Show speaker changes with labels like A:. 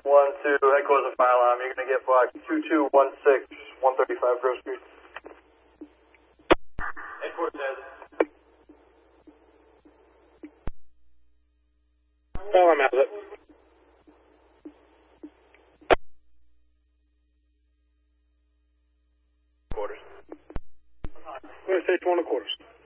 A: 1-2, headquarters of Fire Alarm. You're going to get block 2216, 135 Grove Street. Headquarters has it.
B: Fire Alarm has it.
A: Quarters.
B: Station 1 quarters.